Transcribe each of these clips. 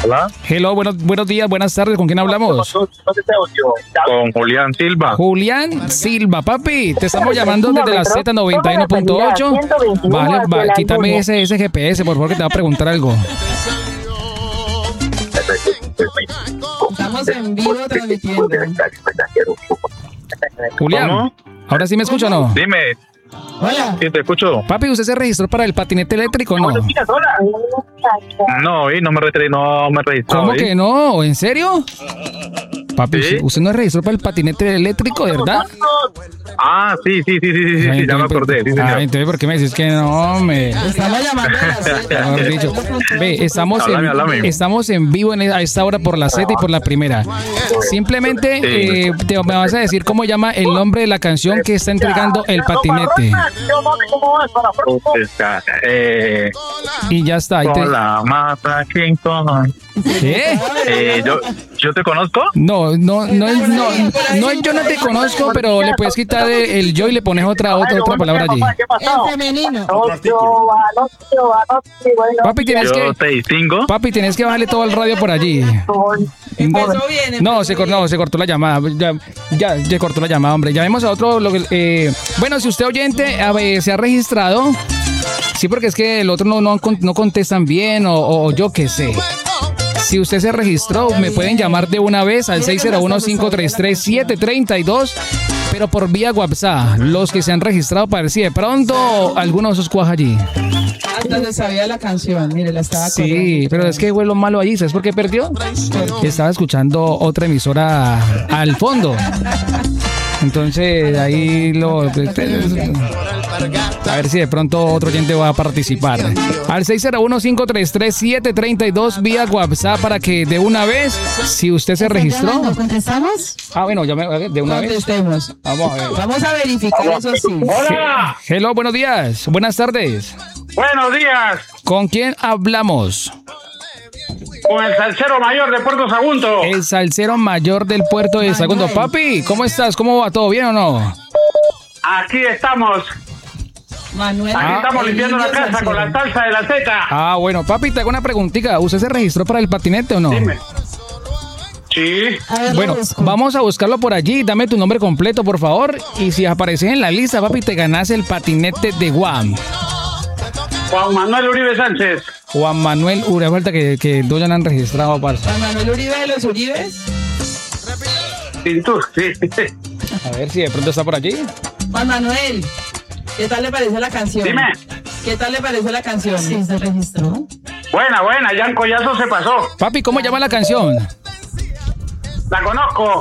Hola. Hello, buenos días, buenas tardes. ¿Con quién hablamos? Con Julián Silva. Julián Silva, papi. Te estamos llamando desde la Z91.8. Vale, quítame ese GPS, por favor, que te va a preguntar algo. Estamos en vivo transmitiendo. Julián, ¿cómo? ¿Ahora sí me escucha o no? Dime. Hola. Sí, te escucho. Papi, ¿usted se registró para el patinete eléctrico o no? No, no me registré. ¿Cómo que no? ¿En serio? Papi, ¿Sí? ¿usted no se registró para el patinete eléctrico, de verdad? Ah, sí, ya me acordé. Sí, señor. Entonces, ¿por qué me dices que no, me... Estamos llamando a la Z. Mejor dicho, ve, Háblame. estamos en vivo a esta hora por la Z y por la primera. Simplemente me vas a decir cómo llama el nombre de la canción que está entregando el patinete. Y ya está. Hola, mata King Kong. ¿Qué? ¿Yo te conozco? No, yo no te conozco, pero le puedes quitar el yo y le pones otra palabra allí. El femenino. Papi, tienes Yo te distingo. que bajarle todo el radio por allí. Empezó bien. No, se cortó la llamada. Ya se cortó la llamada, hombre. Llamemos a otro. Bueno, si usted oyente se ha registrado, sí, porque es que el otro no contestan bien o yo qué sé. Si usted se registró, me pueden llamar de una vez al 601-533-732, pero por vía WhatsApp. Los que se han registrado para ver si de pronto alguno de esos cuaja allí. Hasta se sabía la canción, mire, la estaba corriendo. Sí, pero es que fue lo malo allí. ¿Sabes por qué perdió? Estaba escuchando otra emisora al fondo. Entonces ahí a ver si de pronto otro oyente va a participar. Al 601-533-732 vía WhatsApp para que de una vez, si usted se registró. ¿Contestamos? Bueno, de una vez. Contestemos. Vamos a ver. Vamos a verificar eso sí. Hola. Hello, buenos días. Buenas tardes. Buenos días. ¿Con quién hablamos? Con el salsero mayor de Puerto Sagunto. El salsero mayor del puerto de Sagunto. Papi, ¿cómo estás? ¿Cómo va? ¿Todo bien o no? Aquí estamos. Manuel. Aquí estamos el limpiando la niño casa con la salsero. salsa de la Z. Bueno, papi, te hago una preguntita. ¿Usted se registró para el patinete o no? Dime. Sí. A ver, Bueno, lo busco. vamos a buscarlo por allí. Dame tu nombre completo, por favor. Y si apareces en la lista, papi, te ganas el patinete de Guam. Juan Manuel Uribe Sánchez. Juan Manuel Uribe. Falta que dos ya no han registrado, parce. Juan Manuel Uribe de los Uribes. Pintur, sí. A ver si de pronto está por allí. Juan Manuel, ¿qué tal le pareció la canción? Dime. ¿Qué tal le pareció la canción? Sí, se registró. Buena, Jan Collazo se pasó. Papi, ¿cómo llama la canción? La conozco.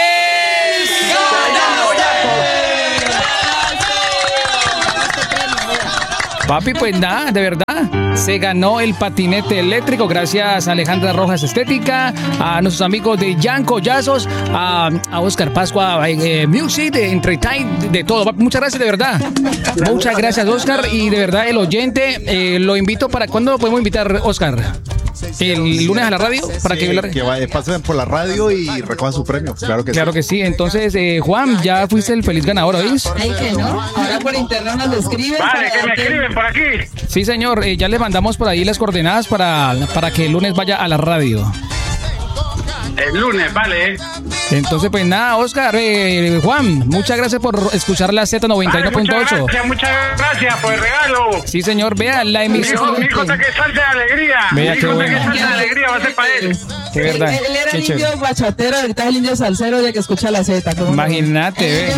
Papi, pues nada, de verdad, se ganó el patinete eléctrico gracias a Alejandra Rojas Estética, a nuestros amigos de Jan Collazos, a Oscar Pascua Music, de Entertain, de todo. Papi, muchas gracias, de verdad. Muchas gracias, Oscar, y de verdad el oyente, lo invito para, ¿cuándo lo podemos invitar, Oscar? ¿El lunes a la radio? Para sí, que pasen por la radio y recojan su premio. Claro que sí. Claro que sí. Entonces, Juan, ya fuiste el feliz ganador, ¿oís? Ay, que no. Ahora por internet nos escriben. Vale, que me escriben por aquí. Sí, señor. Ya le mandamos por ahí las coordenadas para que el lunes vaya a la radio. El lunes, vale. Entonces, pues nada, Oscar, Juan, muchas gracias por escuchar la Z91.8. Muchas gracias por el regalo. Sí, señor, vea la emisión. Mi hijo está que salta de alegría. Vea qué bueno. Que salta de alegría va a ser para él. De verdad. Él era Qué el indio chévere. bachatero, ahorita es el indio salsero de que escucha la Z. Imagínate, ve.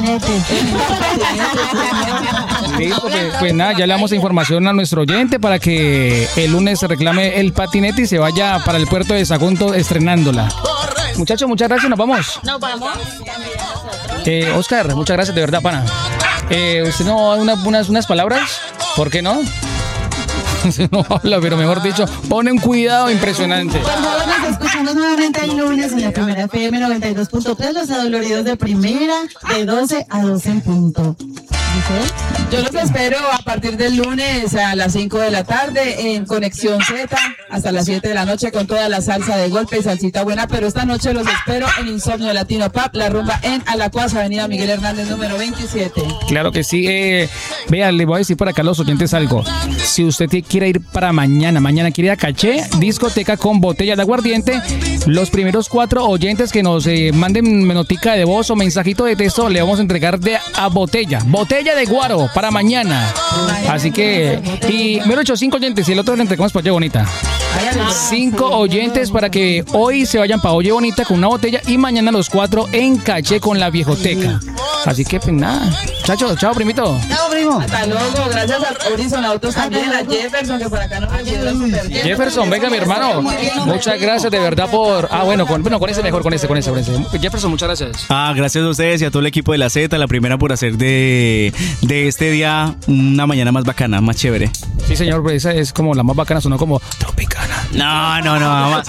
Listo, pues nada, ya le damos información a nuestro oyente para que el lunes se reclame el patinete y se vaya para el puerto de Sagunto estrenándola. Muchachos, muchas gracias, nos vamos. Nos vamos. Oscar, muchas gracias, de verdad, pana. ¿Usted no da unas palabras? ¿Por qué no? No habla, pero mejor dicho, pone un cuidado impresionante. Por favor, nos escuchamos nuevamente el lunes en la primera FM 92.3, los adoloridos de primera, de 12 a 12 en punto. Yo los espero a partir del lunes a las 5 de la tarde en Conexión Z hasta las 7 de la noche con toda la salsa de golpe y salsita buena, pero esta noche los espero en Insomnio Latino Pub, la rumba en Alacuaz, Avenida Miguel Hernández, número 27. Claro que sí. Vea, le voy a decir por acá a los oyentes algo. Si usted quiere ir para mañana quiere ir a Caché, discoteca con botella de aguardiente, los primeros 4 oyentes que nos manden notica de voz o mensajito de texto, le vamos a entregar a botella de guaro para mañana. Así que, y me lo he hecho 5 oyentes y el otro le entregamos para Oye Bonita. 5 oyentes para que hoy se vayan para Oye Bonita con una botella y mañana los 4 en Caché con la viejoteca. Así que pues nada, chacho, chao primito. Chao, primo. Hasta luego, gracias a Horizon Autos también, a Jefferson que por acá nos ayudó súper bien. Jefferson, venga mi hermano, muchas gracias de verdad por... con ese mejor, con ese. Jefferson, muchas gracias. Gracias a ustedes y a todo el equipo de la Z, la primera por hacer de este día una mañana más bacana, más chévere. Sí señor, pues esa es como la más bacana, sonó como tropicana. No, más.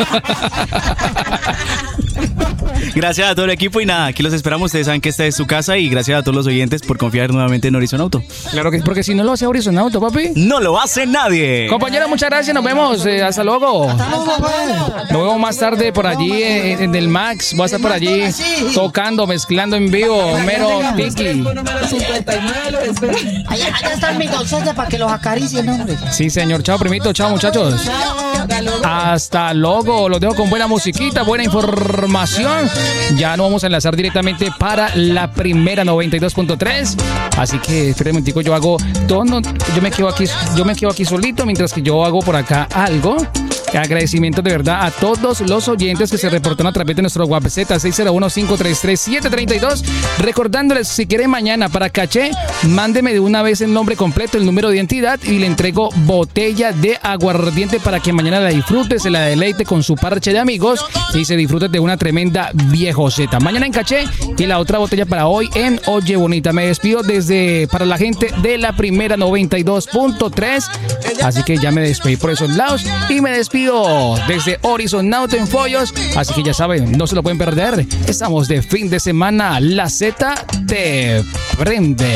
Gracias a todo el equipo y nada, aquí los esperamos. Ustedes saben que esta es su casa y gracias a todos los oyentes por confiar nuevamente en Horizon Auto. Claro que porque si no lo hace Horizon Auto, papi. No lo hace nadie. Compañeros, muchas gracias, nos vemos, hasta luego. Nos vemos más tarde por allí en el Max, voy a estar por allí tocando, mezclando en vivo, mero tiki. Número 59, los espero. Allá están mis docetes para que los acaricien, hombre. Sí señor, chao primito, chao muchachos. Hasta luego, los dejo con buena musiquita, buena información. Ya nos vamos a enlazar directamente para la primera 92.3. Así que espera un momentico, yo hago todo, yo me quedo aquí solito mientras que yo hago por acá algo. Agradecimiento de verdad a todos los oyentes que se reportaron a través de nuestro WhatsApp 601-533-732. Recordándoles, si quieren mañana para Caché, mándeme de una vez el nombre completo, el número de identidad y le entrego botella de aguardiente para que mañana la disfrute, se la deleite con su parche de amigos y se disfrute de una tremenda viejoceta. Mañana en Caché y la otra botella para hoy en Oye Bonita. Me despido para la gente de la primera 92.3. Así que ya me despedí por esos lados y me despido desde Horizon Auto en Follos, así que ya saben, no se lo pueden perder. Estamos de fin de semana, la Z te prende.